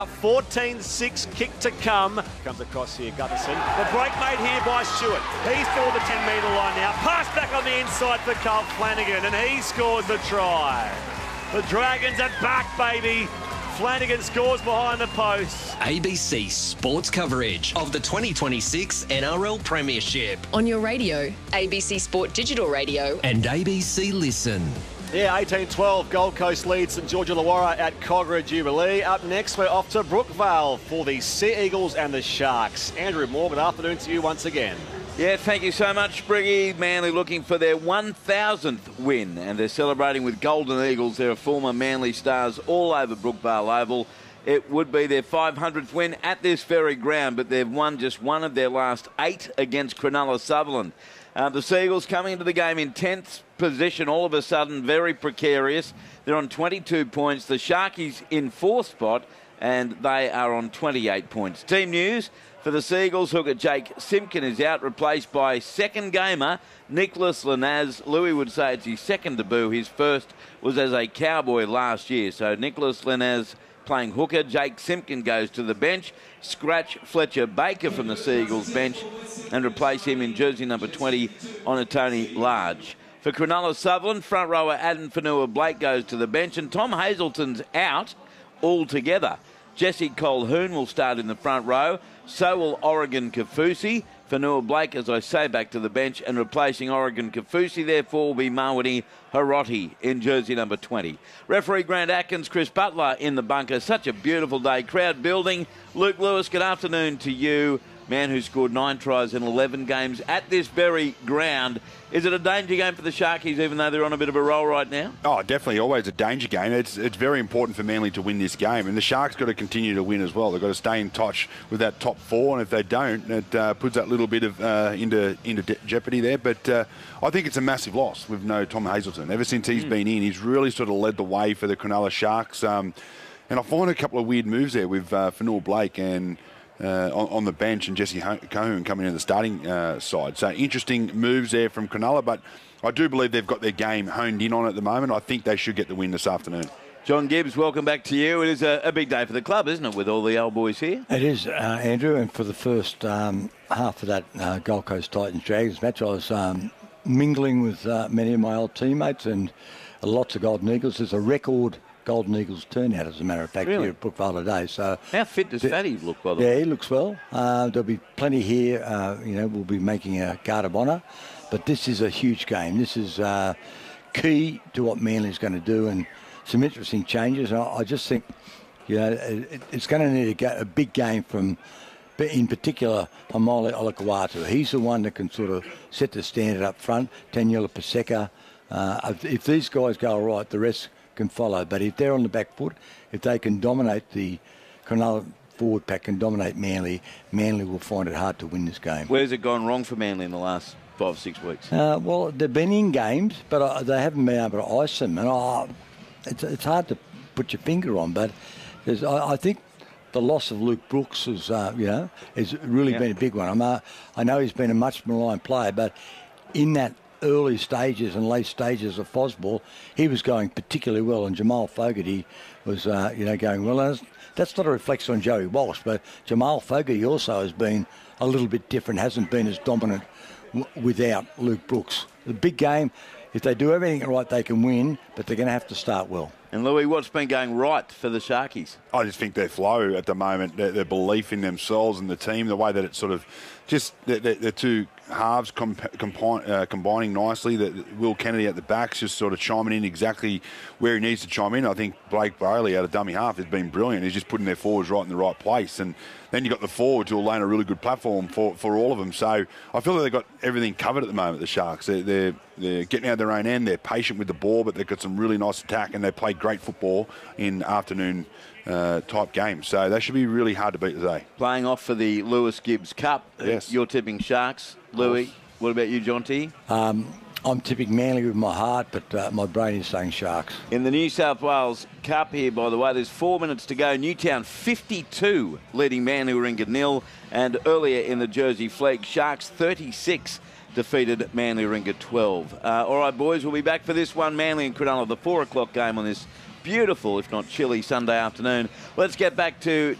14-6 kick to come. Comes across here, Gutherson. The break made here by Stewart. He's through the 10-metre line now. Pass back on the inside for Carl Flanagan, and he scores the try. The Dragons are back, baby. Flanagan scores behind the post. ABC Sports coverage of the 2026 NRL Premiership. On your radio, ABC Sport Digital Radio. And ABC Listen. Yeah, 18-12, Gold Coast leads St George Illawarra at Cogra Jubilee. Up next, we're off to Brookvale for the Sea Eagles and the Sharks. Andrew Moore, good afternoon to you once again. Yeah, thank you so much, Spriggy. Manly looking for their 1,000th win, and they're celebrating with Golden Eagles. There are former Manly stars all over Brookvale Oval. It would be their 500th win at this very ground, but they've won just one of their last 8 against Cronulla Sutherland. The Sea Eagles coming into the game in 10th position, all of a sudden very precarious. They're on 22 points. The Sharkies in 4th spot, and they are on 28 points. Team news for the Sea Eagles, hooker Jake Simpkin is out, replaced by second gamer Nicholas Linaz. Louis would say it's his second debut. His first was as a Cowboy last year. So Nicholas Linaz playing hooker. Jake Simpkin goes to the bench. Scratch Fletcher Baker from the Sea Eagles bench and replace him in jersey number 20 on Tony Large. For Cronulla Sutherland, front rower Adam Fanua-Blake goes to the bench, and Tom Hazelton's out altogether. Jesse Colquhoun will start in the front row. So will Oregon Kaufusi. Fanua-Blake, as I say, back to the bench, and replacing Oregon Kaufusi, therefore, will be Mawani Hiroti in jersey number 20. Referee Grant Atkins, Chris Butler in the bunker. Such a beautiful day. Crowd building. Luke Lewis, good afternoon to you. Man who scored 9 tries in 11 games at this very ground. Is it a danger game for the Sharkies, even though they're on a bit of a roll right now? Oh, definitely, always a danger game. It's very important for Manly to win this game, and the Sharks got to continue to win as well. They've got to stay in touch with that top 4, and if they don't, it puts that little bit of into jeopardy there. But I think it's a massive loss with no Tom Hazelton. Ever since he's been in, he's really sort of led the way for the Cronulla Sharks. And I find a couple of weird moves there with Fanua-Blake and on the bench, and Jesse Colquhoun coming in the starting side. So interesting moves there from Cronulla, but I do believe they've got their game honed in on at the moment. I think they should get the win this afternoon. John Gibbs, welcome back to you. It is a big day for the club, isn't it, with all the old boys here? It is, Andrew, and for the first half of that Gold Coast Titans Dragons match, I was mingling with many of my old teammates and lots of Golden Eagles. There's a record Golden Eagles turnout, as a matter of fact, really? here at Brookvale today. So how fit does Fatty look, by the way? Yeah, he looks well. There'll be plenty here. We'll be making a guard of honour. But this is a huge game. This is key to what Manly's going to do, and some interesting changes. I just think, it's going to need a big game from, in particular, Haumole Olakau'atu. He's the one that can sort of set the standard up front. Taniela Paseka. If these guys go all right, the rest can follow. But if they're on the back foot, if they can dominate the Cronulla forward pack, can dominate Manly, Manly will find it hard to win this game. Where's it gone wrong for Manly in the last 5-6 weeks? Well, they've been in games, but they haven't been able to ice them. And it's hard to put your finger on, but I think the loss of Luke Brooks has really been a big one. I know he's been a much maligned player, but in that early stages and late stages of Fosball, he was going particularly well, and Jamal Fogarty was, going well. And that's not a reflection on Joey Walsh, but Jamal Fogarty also has been a little bit different, hasn't been as dominant without Luke Brooks. The big game, if they do everything right, they can win, but they're going to have to start well. And Louis, what's been going right for the Sharkies? I just think their flow at the moment, their belief in themselves and the team, the way that it's sort of just the two halves combining nicely. That Will Kennedy at the back's just sort of chiming in exactly where he needs to chime in. I think Blake Bailey out of dummy half has been brilliant. He's just putting their forwards right in the right place. And then you've got the forwards who will lay a really good platform for all of them. So I feel that they've got everything covered at the moment, the Sharks. They're getting out of their own end. They're patient with the ball, but they've got some really nice attack, and they play great football in afternoon type games. So they should be really hard to beat today. Playing off for the Lewis Gibbs Cup. Yes. You're tipping Sharks. Louis, what about you, John T? I'm tipping Manly with my heart, but my brain is saying Sharks. In the New South Wales Cup here, by the way, there's 4 minutes to go. Newtown 52, leading Manly Warringah 0. And earlier in the Jersey Flegg, Sharks 36 defeated Manly Warringah 12. All right, boys, we'll be back for this one. Manly and Cronulla, the 4 o'clock game on this beautiful, if not chilly, Sunday afternoon. Let's get back to